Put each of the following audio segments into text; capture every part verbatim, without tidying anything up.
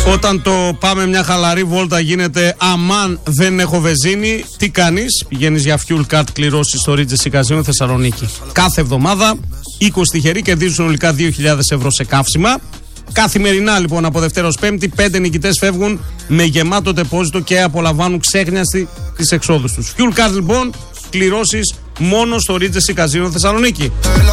Όταν το πάμε μια χαλαρή βόλτα γίνεται αμάν δεν έχω βενζίνη, τι κάνεις? Πηγαίνεις για fuel card κληρώσεις στο Regency Casino Θεσσαλονίκη. Κάθε εβδομάδα είκοσι τυχεροί κερδίζουν συνολικά δύο χιλιάδες ευρώ σε καύσιμα. Καθημερινά λοιπόν από Δευτέρα ως Πέμπτη, πέντε νικητές φεύγουν με γεμάτο τεπόζιτο και απολαμβάνουν ξέχνιαστη τις εξόδους τους. Fuel card λοιπόν, κληρώσεις μόνο στο Regency Casino Θεσσαλονίκη.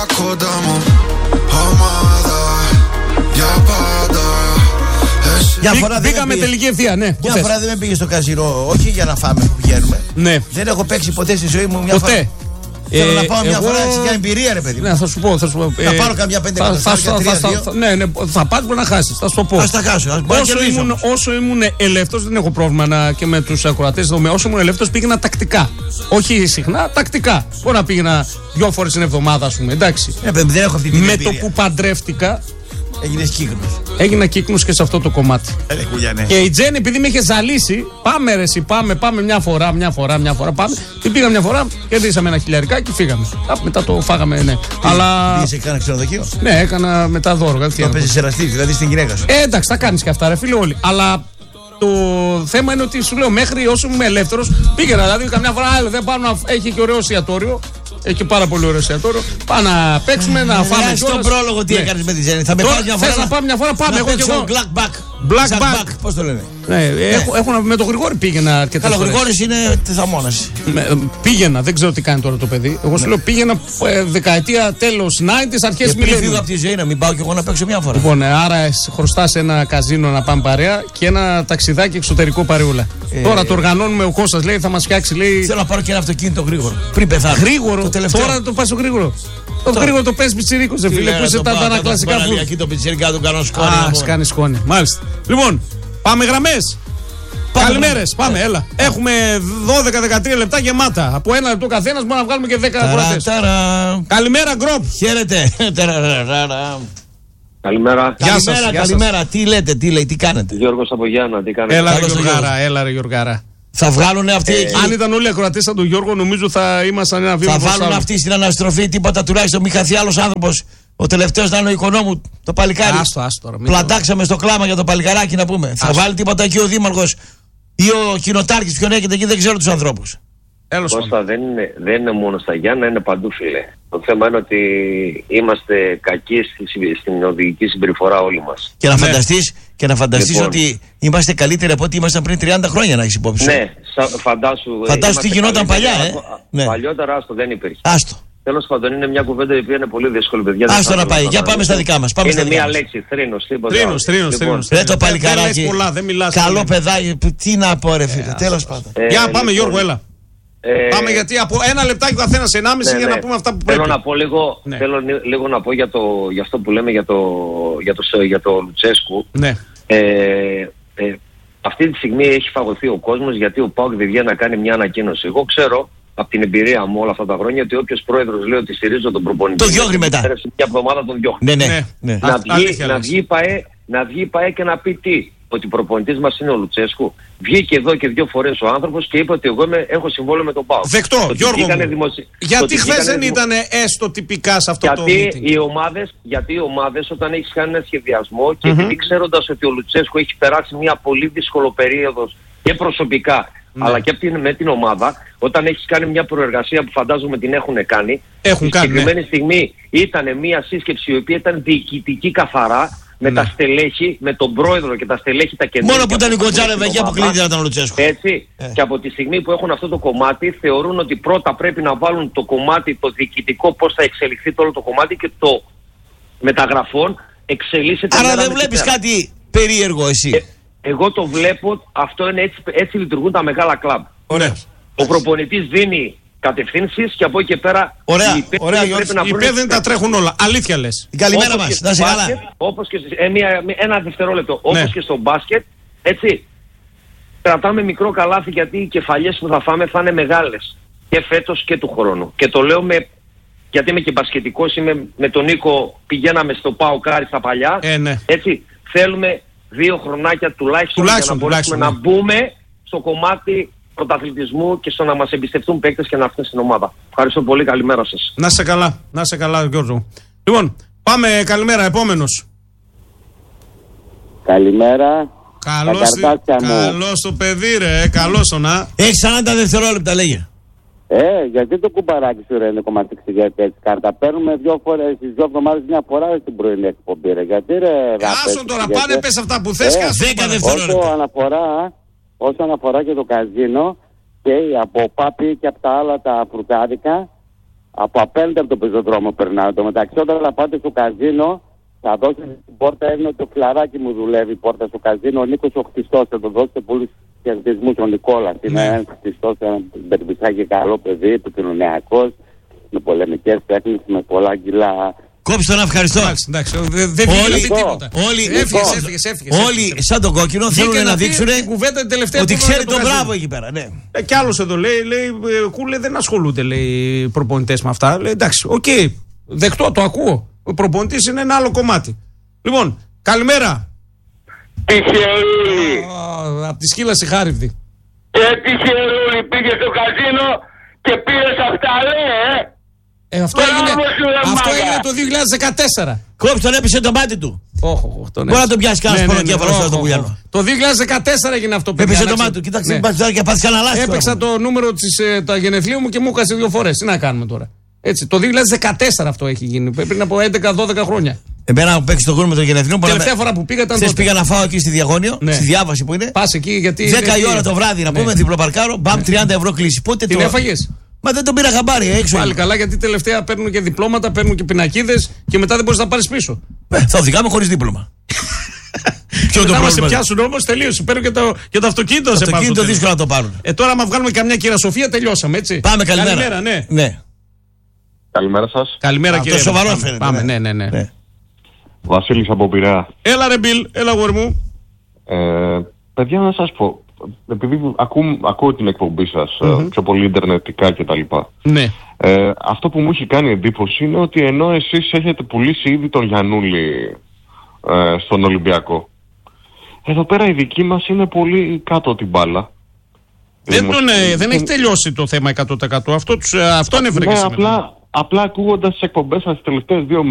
Μια φορά Μπήκαμε τελική ευθεία, ναι. Μια φορά δεν με πήγε στο καζινό, όχι για να φάμε που πηγαίνουμε. Ναι. Δεν έχω παίξει ποτέ στη ζωή μου μια ποτέ. φορά. Θέλω ε, να πάω μια εγώ... φορά έτσι για εμπειρία, ρε παιδί. Ναι, θα σου πω. Θα, σου πω, θα ε, πάρω καμιά πέντε εκατοστάρια, τρία, δύο. Ναι, ναι, θα πάρεις, μπορεί να χάσεις. Θα σου το πω. Ας τα χάσω. Ας όσο, ήμουν, όσο ήμουν ελεύθερος, δεν έχω πρόβλημα να, και με τους ακροατές εδώ. Όσο ήμουν ελεύθερος, πήγαινα τακτικά. Όχι συχνά, τακτικά. Μπορεί να πήγαινα δυο φορές την εβδομάδα, ας πούμε. Εντάξει. Ε, δεν έχω αυτή την με εμπειρία. το που παντρεύτηκα. Έγινες κύκνος. Έγινα κύκνος και σε αυτό το κομμάτι. Ε, κουλιά, ναι. Και η Τζέννη, επειδή με είχε ζαλίσει, πάμε ρε, εσύ, πάμε, πάμε μια φορά, μια φορά, μια φορά. Πάμε. Την πήγα μια φορά, κερδίσαμε ένα χιλιαρικά και φύγαμε. Α, μετά το φάγαμε, ναι. Τι, Αλλά. Τι, σε έκανα ξενοδοχείο? Ναι, έκανα μετά δώρο. Το παίζει εραστή, δηλαδή στην γυναίκα σου. Ε, εντάξει, τα κάνει και αυτά, ρε φίλε, όλοι. Αλλά το θέμα είναι ότι σου λέω μέχρι όσο είμαι ελεύθερος πήγαινα. Δηλαδή, καμιά φορά άλλο δεν πάω να έχει και ωραίο εστιατόριο. Έχει πάρα πολύ ωραίο εστιατόριο. Πάμε να παίξουμε, να φάμε. Στον πρόλογο τι έκανες με τη Τζέννη? Θα με πάρει μια φορά. Θες να πάμε μια φορά, πάμε. Εγώ και εγώ. Black back. Black back. Πώς το λένε? Ναι, έχω, έχω, με τον Γρηγόρη πήγαινα αρκετά. Καλά, ο Γρηγόρης είναι θαμώνας. Πήγαινα, δεν ξέρω τι κάνει τώρα το παιδί. Εγώ σου λέω πήγαινα ε, δεκαετία τέλος ενενήντα, αρχές μιλένιου. Πριν φύγω από τη ζωή να μην πάω κι εγώ να παίξω μια φορά. Λοιπόν, άρα χρωστάς ένα καζίνο να πάμε παρέα και ένα ταξιδάκι εξωτερικό παρεούλα. Ε, τώρα το οργανώνουμε, ο Κώστας λέει θα μας φτιάξει. Λέει... Θέλω να πάρω και ένα αυτοκίνητο γρήγορο. Πριν πεθάνω. Γρήγορο, τώρα το πας στο γρήγορο. Το γρήγορο το πες πιτσιρίκος, φίλε, που είσαι τα ανακλασικά που. Εκεί το πιτσιρικά του κάνω σκόνη. Α, κάνει σκόνη. Μάλιστα. Λοιπόν, πάμε γραμμές. Καλημέρες, πάμε, ναι. Έλα. Ναι. Έχουμε δώδεκα με δεκατρία λεπτά γεμάτα. Από ένα λεπτό καθένας μπορούμε να βγάλουμε και δέκα ακροατές. Καλημέρα, Γκροπ. Χαίρετε. Καλημέρα. Γεια σας. Καλημέρα, καλημέρα. Τι λέτε, τι λέει, τι κάνετε? Γιώργος από Γιάννα, τι κάνετε? Έλα, ρε Γιωργάρα, έλα, ρε Γιωργάρα. Θα βγάλουνε αυτοί. Ε, αν ήταν όλοι οι ακροατές σαν τον Γιώργο, νομίζω θα ήμασταν ένα βήμα. Θα βάλουν αυτοί στην αναστροφή τίποτα τουλάχιστον. Μην χαθεί άλλος άνθρωπος. Ο τελευταίος να είναι ο οικονόμου, το παλικάρι. Άστο, άστο. Πλαντάξαμε στο κλάμα για το παλικαράκι να πούμε. Άστο. Θα βάλει τίποτα εκεί ο δήμαρχος ή ο κοινοτάρχης, ποιον έχετε εκεί, δεν ξέρω τους ανθρώπους. Κώστα, δεν είναι, δεν είναι μόνο στα Γιάννα, είναι παντού, φίλε. Το θέμα είναι ότι είμαστε κακοί στη, στην οδηγική συμπεριφορά όλοι μας. Και να ναι. φανταστείς, και να φανταστείς λοιπόν, ότι είμαστε καλύτεροι από ό,τι ήμασταν πριν τριάντα χρόνια, να έχεις υπόψη. Ναι, φαντάσου. Φαντάσου τι γινόταν παλιά, ε. Ναι. Παλιότερα άστο δεν υπήρχε. Άστο. Τέλος πάντων, είναι μια κουβέντα η οποία είναι πολύ δύσκολη, παιδιά. Άστο να πάει. Για πάμε στα δικά μας. Πάμε είναι στα μια λέξη, θρήνος, τίποτα. Θρήνος, θρήνος, θρήνος. Δεν το παλικαράκι. Δεν καλό παιδάκι. Τι να πω, ρε φίλε. Τέλος πάντων. Για πάμε, Γιώργο, έλα. Ε, Πάμε γιατί από ένα λεπτάκι ο καθένας ενάμιση ναι, για ναι. να πούμε αυτά που πρέπει. Θέλω να πω λίγο, ναι. θέλω λίγο να πω για, το, για αυτό που λέμε για το, για το, για το Λουτσέσκου. Ναι. Ε, ε, αυτή τη στιγμή έχει φαγωθεί ο κόσμος γιατί ο ΠΑΟΚ δεν βγαίνει να κάνει μια ανακοίνωση. Εγώ ξέρω από την εμπειρία μου όλα αυτά τα χρόνια ότι όποιος πρόεδρος λέει ότι στηρίζω τον προπονητή. Το διώχνει μετά. Μια εβδομάδα τον διώχνει. Ναι, ναι, ναι. Να, βγει, να, βγει η ΠΑΕ, να βγει η ΠΑΕ και να πει τι. Ότι προπονητής μας είναι ο Λουτσέσκου. Βγήκε εδώ και δύο φορές ο άνθρωπος και είπε ότι εγώ είμαι, έχω συμβόλαιο με τον ΠΑΟΚ. Δεκτό, το Γιώργο μου. Δημοσι... Γιατί χθες δεν ήταν έστω τυπικά σε αυτό γιατί το meeting? Οι ομάδες, γιατί οι ομάδες όταν έχεις κάνει ένα σχεδιασμό και mm-hmm. επειδή ξέροντας ότι ο Λουτσέσκου έχει περάσει μια πολύ δύσκολο περίοδο και προσωπικά mm. αλλά και με την ομάδα, όταν έχεις κάνει μια προεργασία που φαντάζομαι την έχουν κάνει, έχουν στη συγκεκριμένη ναι. στιγμή ήταν μια σύσκεψη η οποία ήταν διοικητική καθαρά. Με ναι. τα στελέχη, με τον πρόεδρο και τα στελέχη τα κεντρικά. Μόνο που ήταν η Κοτζάλεβα εκεί που κλείνει ήταν ο Λουτσέσκου. Έτσι. Ε. Και από τη στιγμή που έχουν αυτό το κομμάτι, θεωρούν ότι πρώτα πρέπει να βάλουν το κομμάτι, το διοικητικό, πώς θα εξελιχθεί το όλο το κομμάτι και το μεταγραφών εξελίσσεται. Άρα δεν βλέπεις κάτι περίεργο εσύ? Ε, εγώ το βλέπω, αυτό είναι έτσι, έτσι λειτουργούν τα μεγάλα κλαμπ. Ωραία. Ο προπονητής δίνει κατευθύνσεις και από εκεί και πέρα. Ωραία, οι ωραία, υπέρ δεν τα τρέχουν όλα. Αλήθεια λες. Καλημέρα μας, να σε καλά. Όπως και ε, μια, ένα δευτερόλεπτο, όπως ναι. και στο μπάσκετ, έτσι. Κρατάμε μικρό καλάθι γιατί οι κεφαλιές που θα φάμε θα είναι μεγάλες. Και φέτος και του χρόνου. Και το λέω με. Γιατί είμαι και μπασκετικός, είμαι με τον Νίκο, πηγαίναμε στο ΠΑΟΚ στα παλιά. Ε, ναι. Έτσι. Θέλουμε δύο χρονάκια τουλάχιστον, τουλάχιστον για να μπορέσουμε ναι. να μπούμε στο κομμάτι πρωταθλητισμού και στο να μας εμπιστευτούν παίκτες και να έρθουν στην ομάδα. Ευχαριστώ πολύ, καλημέρα σας. Να σε καλά, να σε καλά, Γιώργο. Λοιπόν, πάμε καλημέρα, επόμενος. Καλημέρα, Καλώς καλώς το παιδί, ρε. Καλώς το να. Έχει σαράντα δευτερόλεπτα, λέγε. Ε, γιατί το κουμπαράκι σου ρε είναι κομμάτι εξηγείται έτσι κάρτα. Παίρνουμε δύο φορές, στις δύο εβδομάδες μια φορά στην πρωινή εκπομπή ρε. Γιατί ρε Άσον τώρα, πάνε πες αυτά που θες. Ε, δέκα δευτερόλεπτα. Όσο αναφορά, όσο αναφορά και το καζίνο και από πάπη και από τα άλλα τα φρουτάδικα, από απέναντι από το πεζοδρόμο περνάω. Το μεταξύ όταν θα πάτε στο καζίνο, θα δώσετε την πόρτα, είναι το φιλαράκι μου δουλεύει η πόρτα στο καζίνο, ο Νίκος ο Χριστός, θα το δώσετε πολλούς κερδισμούς, ο Νικόλας, είναι ένας Χριστός, ένα μπερμπισάκι καλό παιδί, επικοινωνιακός, με πολεμικές τέχνες, με πολλά κιλά. Κόψτε τον, ευχαριστώ. Εντάξει, εντάξει, δεν βγήκε τίποτα. Όλοι, έφυγες, έφυγες, έφυγες, όλοι σαν τον κόκκινο θέλουν να δείξουν ότι ξέρει τον μπράβο εκεί πέρα. Ναι. Ε, κι άλλος εδώ λέει, λέει κούλε δεν ασχολούνται λέει, οι προπονητές με αυτά. Λέει, εντάξει, οκ, okay, δεκτό, το ακούω. Ο προπονητής είναι ένα άλλο κομμάτι. Λοιπόν, καλημέρα. Τυχερούλη. Απ' τη σκύλα στη Χάριβδη. Ε, τυχερούλη, πήγε στο καζίνο και πήρες αυτά, λέει, ε. Ε, αυτό Μπράβο έγινε, σου, ρε, αυτό μάγα. έγινε το δύο χιλιάδες δεκατέσσερα. Κόψτε τον, έπεσε το μάτι του. Όχι, όχι, τον Μπορεί να τον πιάσει κανένα πονοκέφαλο στο πουλιανό. Το δύο χιλιάδες δεκατέσσερα έγινε αυτό. παιδιά, Έπεσε το να μάτι του. ξέρετε. Κοίταξε, Ναι. και πάθει κανένα λάθος. Έπαιξα το νούμερο της, ε, τα γενεθλίου μου και μου έκασε δύο φορές. Τι να κάνουμε τώρα. Έτσι, το δύο χιλιάδες δεκατέσσερα αυτό έχει γίνει. Πριν από έντεκα δώδεκα χρόνια. Εμένα που παίξει το γούρι με το γενεθλίο. Τελευταία φορά που πήγα ήταν. Χθες τότε. πήγα να φάω εκεί στη Διαγώνιο, Ναι. στη διάβαση που είναι. Πας εκεί γιατί. δέκα η είναι- ώρα το βράδυ να Ναι. πούμε, διπλοπαρκάρω, μπαμ τριάντα ευρώ κλίση. Πότε Την το. έφαγες. Μα δεν τον πήρα χαμπάρι, έξω. Πάλι καλά γιατί τελευταία παίρνουν και διπλώματα, παίρνουν και πινακίδες και μετά δεν μπορείς να πάρεις πίσω. Ε, θα οδηγάμε χωρίς δίπλωμα. Ποιο το Μετά μας σε πρόβλημα. πιάσουν όμως τελείωσε. Παίρνουν και το, και το αυτοκίνητο Το σε πάνω. αυτοκίνητο στο τέλος. δύσκολο να το πάρουν. Ε, τώρα, άμα βγάλουμε καμιά κυρασοφία, τελειώσαμε έτσι. Πάμε, καλημέρα. Καλημέρα, ναι. Ναι. Καλημέρα σας. Καλημέρα, Αυτό κύριε. σοβαρό Πάμε, φαίνεται, Πάμε, ναι. ναι, ναι, ναι. Ναι. Βασίλης από Πειραιά. Έλα, ρε Μπιλ, έλα, γόρι μου. Ε, παιδιά, να σας πω, επειδή ακού, ακούω την εκπομπή σας, ε, πιο πολύ ιντερνετικά κτλ. Ναι. Ε, αυτό που μου έχει κάνει εντύπωση είναι ότι ενώ εσείς έχετε πουλήσει ήδη τον Γιαννούλη ε, στον Ολυμπιακό, εδώ πέρα η δική μας είναι πολύ κάτω την μπάλα. Δεν, τον, ε, Δημοσ- δεν έχει τελειώσει το θέμα εκατό τοις εκατό. Αυτό, τους, ε, αυτό είναι Ναι, βρήκε σήμερα. απλά, απλά ακούγοντας τις εκπομπές σας τις τελευταίες δύο